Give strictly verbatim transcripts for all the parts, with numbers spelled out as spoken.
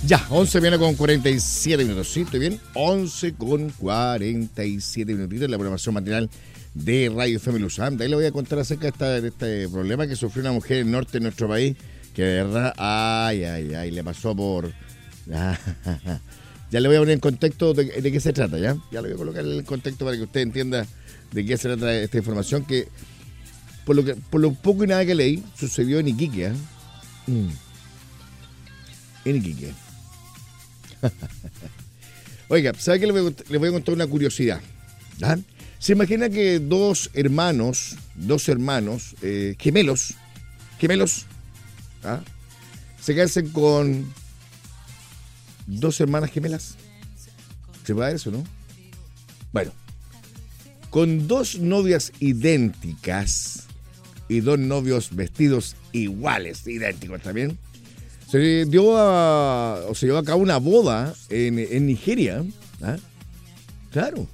Ya, once viene con cuarenta y siete minutos, ¿sí? ¿Estoy bien? once con cuarenta y siete minutitos en la programación matinal de Radio F M Luzán. De ahí le voy a contar acerca de, esta, de este problema que sufrió una mujer en el norte de nuestro país, que de verdad, ay, ay, ay, le pasó por... Ya le voy a poner en contexto de, de qué se trata, ¿ya? Ya le voy a colocar en el contexto para que usted entienda de qué se trata esta información, que por lo, que, por lo poco y nada que leí, sucedió en Iquique, ¿eh? Mm. En Iquique. Oiga, ¿sabe qué? Le voy, a, le voy a contar una curiosidad. ¿Ah? Se imagina que dos hermanos, dos hermanos, eh, gemelos, gemelos, ¿ah? se casen con dos hermanas gemelas. ¿Se puede dar eso, no? Bueno, con dos novias idénticas y dos novios vestidos iguales, idénticos también, se dio a, o se llevó a cabo una boda en, en Nigeria. ¿Ah? Claro.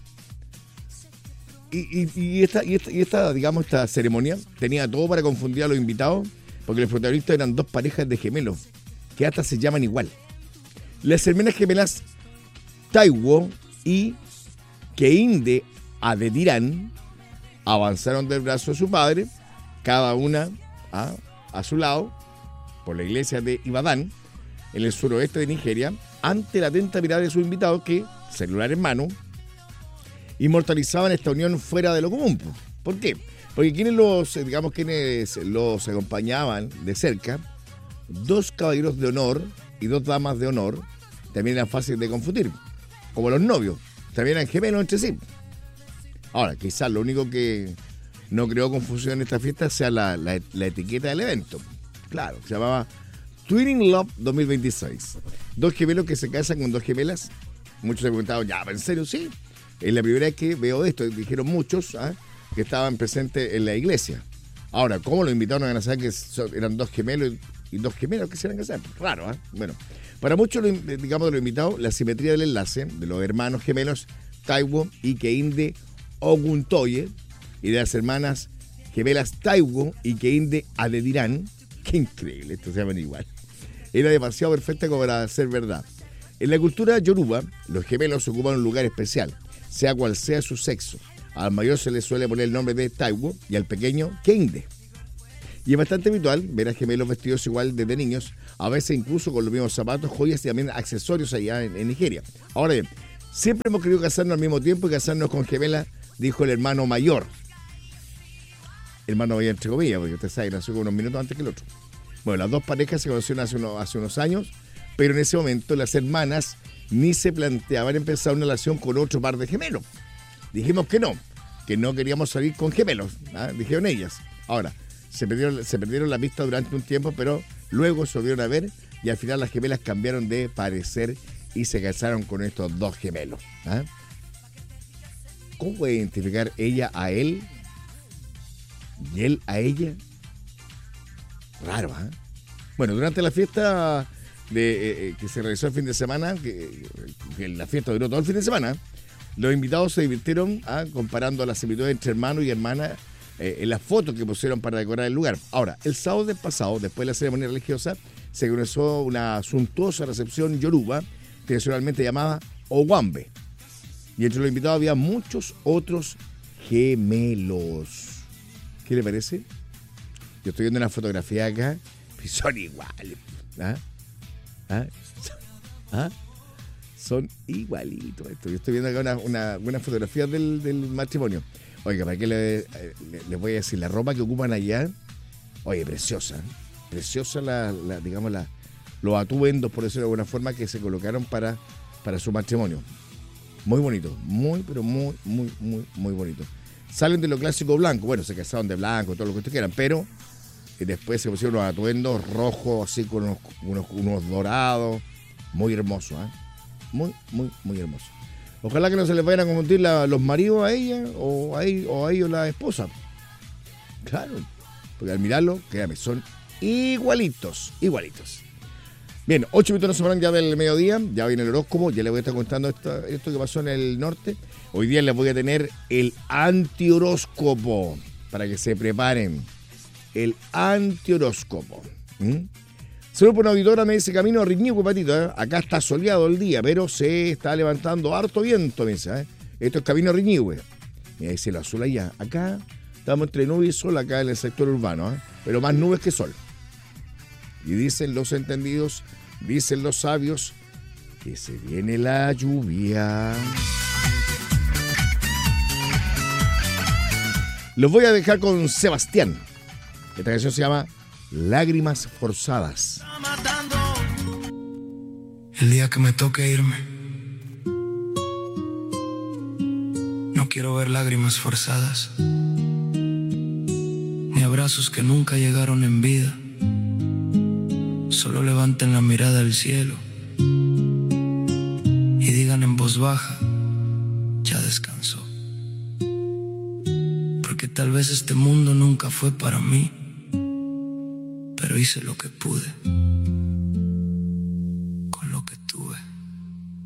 Y, y, y, esta, y, esta, y esta, digamos, esta ceremonia tenía todo para confundir a los invitados, porque los protagonistas eran dos parejas de gemelos, que hasta se llaman igual. Las hermanas gemelas Taiwo y Kehinde Adediran avanzaron del brazo de su padre, cada una a, a su lado, por la iglesia de Ibadan, en el suroeste de Nigeria, ante la atenta mirada de sus invitados que, celular en mano, inmortalizaban esta unión fuera de lo común. ¿Por qué? Porque quienes los, digamos, quienes los acompañaban de cerca, dos caballeros de honor y dos damas de honor, también eran fáciles de confundir, como los novios, también eran gemelos entre sí. Ahora, quizás lo único que no creó confusión en esta fiesta sea la, la, la etiqueta del evento. Claro, se llamaba Twinning Love dos mil veintiséis. Dos gemelos que se casan con dos gemelas. Muchos se preguntaban, ya, ¿en serio? Sí. Es la primera vez que veo esto. Dijeron muchos ¿eh? que estaban presentes en la iglesia. Ahora, ¿cómo los invitaron a saber que son, eran dos gemelos y, y dos gemelos que se iban a casar? Raro, ¿eh? Bueno, para muchos, digamos, de los invitados, la simetría del enlace de los hermanos gemelos Taiwo y Kehinde Oguntoye y de las hermanas gemelas Taiwo y Kehinde Adediran, qué increíble, estos se llaman igual, era demasiado perfecta como para ser verdad. En la cultura yoruba, los gemelos ocupan un lugar especial, sea cual sea su sexo. Al mayor se le suele poner el nombre de Taiwo y al pequeño Kehinde. Y es bastante habitual ver a gemelos vestidos igual desde niños, a veces incluso con los mismos zapatos, joyas y también accesorios allá en, en Nigeria. Ahora bien, siempre hemos querido casarnos al mismo tiempo y casarnos con gemelas, dijo el hermano mayor. Hermano mayor entre comillas, porque usted sabe, nació unos minutos antes que el otro. Bueno, las dos parejas se conocieron hace unos, hace unos años, pero en ese momento las hermanas ni se planteaban empezar una relación con otro par de gemelos. Dijimos que no, que no queríamos salir con gemelos, ¿ah? Dijeron ellas. Ahora, se perdieron, se perdieron la pista durante un tiempo, pero luego se volvieron a ver y al final las gemelas cambiaron de parecer y se casaron con estos dos gemelos. ¿Ah? ¿Cómo puede identificar ella a él y él a ella? Raro, ¿eh? Bueno, durante la fiesta de, eh, que se realizó el fin de semana, que, que la fiesta duró todo el fin de semana, los invitados se divirtieron ¿ah? comparando las similitudes entre hermano y hermana eh, en las fotos que pusieron para decorar el lugar. Ahora, el sábado del pasado, después de la ceremonia religiosa, se organizó una suntuosa recepción yoruba, tradicionalmente llamada Owambe. Y entre los invitados había muchos otros gemelos. ¿Qué le parece? Yo estoy viendo una fotografía acá y son iguales. ¿Ah? ¿Ah? ¿Ah? Son igualitos. Esto. Yo estoy viendo acá una, una, una fotografía del, del matrimonio. Oiga, ¿para qué le, le, les voy a decir? La ropa que ocupan allá, oye, preciosa. ¿eh? Preciosa, la, la, digamos, la, los atuendos, por decirlo de alguna forma, que se colocaron para, para su matrimonio. Muy bonito, muy, pero muy, muy, muy, muy bonito. Salen de lo clásico blanco, bueno, se casaron de blanco, todo lo que ustedes quieran, pero y después se pusieron unos atuendos rojos, así con unos, unos, unos dorados, muy hermosos, ¿eh? Muy, muy, muy hermosos. Ojalá que no se les vayan a confundir la, los maridos a ella o a, ellos, o a ellos la esposa. Claro, porque al mirarlo, créame, son igualitos, igualitos. Bien, ocho minutos nos separan ya del mediodía, ya viene el horóscopo, ya les voy a estar contando esto, esto que pasó en el norte. Hoy día les voy a tener el antihoróscopo, para que se preparen. El antihoróscopo. ¿Mm? Saludos por una auditora, me dice camino a Riñihue, Patito. ¿eh? Acá está soleado el día, pero se está levantando harto viento, me dice. ¿eh? Esto es camino a Riñihue. Mira, dice el azul allá. Acá estamos entre nubes y sol, acá en el sector urbano, ¿eh? pero más nubes que sol. Y dicen los entendidos, dicen los sabios, que se viene la lluvia. Los voy a dejar con Sebastián. Esta canción se llama Lágrimas Forzadas. El día que me toque irme, no quiero ver lágrimas forzadas, ni abrazos que nunca llegaron en vida. Solo levanten la mirada al cielo y digan en voz baja, ya descansó. Porque tal vez este mundo nunca fue para mí, pero hice lo que pude.